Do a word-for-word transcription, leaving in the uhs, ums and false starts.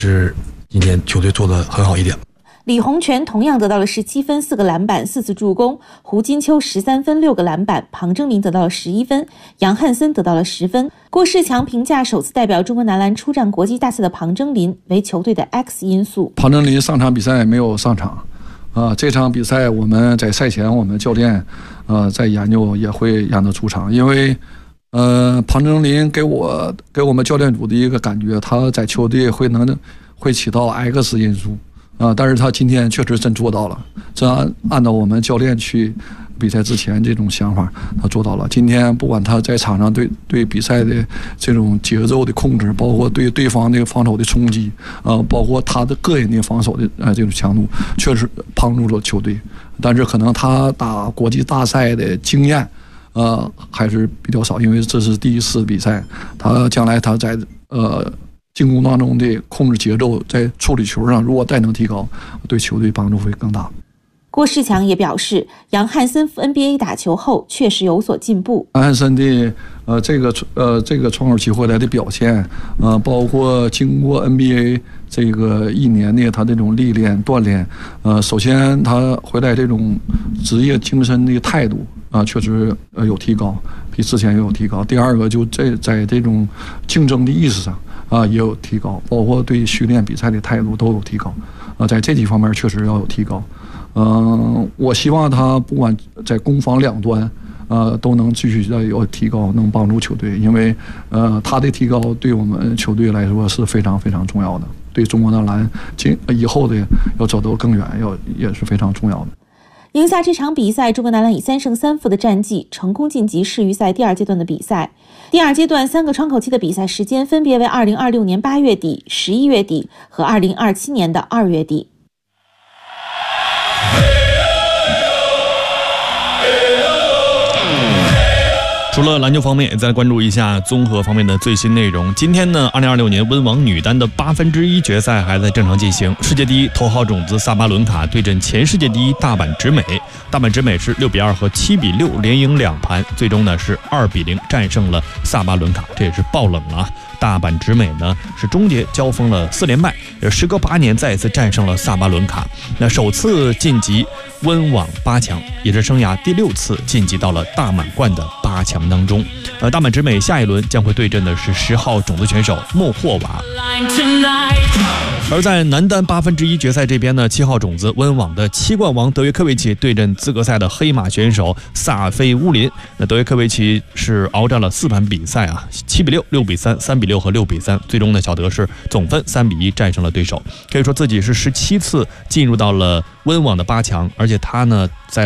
是今天球队做得很好一点。 李洪权同样得到了十七分、四个篮板、四次助攻；胡金秋十三分、六个篮板；庞征林得到了十一分，杨汉森得到了十分。郭士强评价首次代表中国男篮出战国际大赛的庞征林为球队的 X 因素。 庞征林上场比赛没有上场，啊，这场比赛我们在赛前我们教练，呃，在研究也会让他出场，因为，呃，庞征林给我给我们教练组的一个感觉，他在球队会能会起到 X 因素。啊，但是他今天确实真做到了，这按按照我们教练去比赛之前这种想法，他做到了。今天不管他在场上对对比赛的这种节奏的控制，包括对对方的防守的冲击，呃，包括他的个人的防守的呃这种强度，确实帮助了球队。但是可能他打国际大赛的经验，呃，还是比较少，因为这是第一次比赛，他将来他在呃。进攻当中的控制节奏，在处理球上如果再能提高，对球队帮助会更大。 郭士强也表示，杨汉森赴 N B A 打球后确实有所进步。 杨汉森的呃这个呃这个窗口期回来的表现，呃包括经过 N B A 这个一年的他这种历练锻炼，呃首先他回来这种职业精神的态度啊、呃，确实呃有提高，比之前也有提高。第二个就在在这种竞争的意识上。啊，也有提高，包括对训练比赛的态度都有提高，啊，在这几方面确实要有提高。嗯、呃，我希望他不管在攻防两端，呃，都能继续的有提高，能帮助球队，因为呃，他的提高对我们球队来说是非常非常重要的，对中国男篮今以后的要走得更远，要也是非常重要的。 赢下这场比赛，中国男篮以三胜三负的战绩成功晋级世预赛第二阶段的比赛。第二阶段三个窗口期的比赛时间分别为二零二六年八月底、十一月底和二零二七年的二月底。 除了篮球方面，也再来关注一下综合方面的最新内容。今天呢，二零二六年温网女单的八分之一决赛还在正常进行。世界第一头号种子萨巴伦卡对阵前世界第一大阪直美，大阪直美是六比二和七比六连赢两盘，最终呢是二比零战胜了萨巴伦卡，这也是爆冷了。大阪直美呢是终结交锋了四连败，时隔八年再一次战胜了萨巴伦卡，那首次晋级温网八强，也是生涯第六次晋级到了大满贯的八强当中。呃，大阪直美下一轮将会对阵的是十号种子选手莫霍瓦。而在男单八分之一决赛这边呢，七号种子温网的七冠王德约科维奇对阵资格赛的黑马选手萨菲乌林。那德约科维奇是鏖战了四盘比赛啊，七比六、六比三、三比六和六比三，最终呢小德是总分三比一战胜了对手，可以说自己是十七次进入到了温网的八强，而且他呢在